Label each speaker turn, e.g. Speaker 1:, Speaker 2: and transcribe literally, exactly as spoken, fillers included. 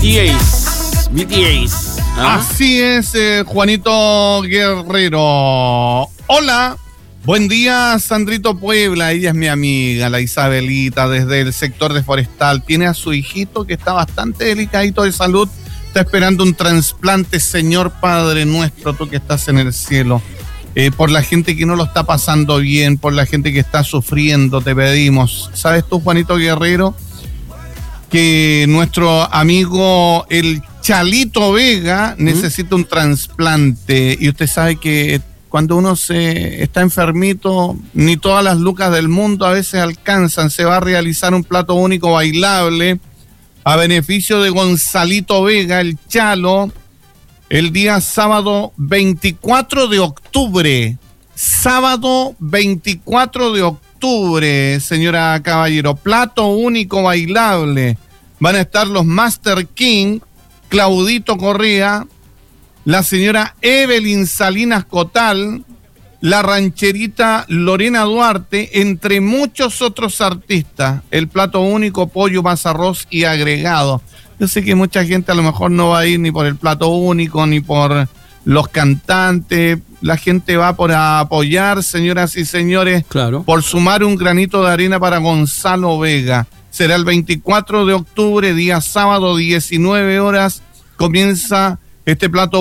Speaker 1: T S. B T S. ¿Ah?
Speaker 2: Así es, eh, Juanito Guerrero. Hola, buen día, Sandrito Puebla. Ella es mi amiga, la Isabelita, desde el sector de Forestal. Tiene a su hijito que está bastante delicadito de salud. Está esperando un trasplante, Señor Padre nuestro, tú que estás en el cielo. Eh, por la gente que no lo está pasando bien, por la gente que está sufriendo, te pedimos. ¿Sabes tú, Juanito Guerrero, que nuestro amigo el Chalito Vega ¿Mm? necesita un trasplante? Y usted sabe que cuando uno se está enfermito, ni todas las lucas del mundo a veces alcanzan. Se va a realizar un plato único bailable a beneficio de Gonzalito Vega, el Chalo, el día sábado veinticuatro de octubre. Sábado veinticuatro de octubre, señora Caballero. Plato único bailable. Van a estar los Master King, Claudito Correa, la señora Evelyn Salinas Cotal, la rancherita Lorena Duarte, entre muchos otros artistas. El plato único, pollo más arroz y agregado. Yo sé que mucha gente a lo mejor no va a ir ni por el plato único, ni por los cantantes. La gente va por apoyar, señoras y señores,
Speaker 1: claro,
Speaker 2: por sumar un granito de arena para Gonzalo Vega. Será el veinticuatro de octubre, día sábado, diecinueve horas. Comienza este plato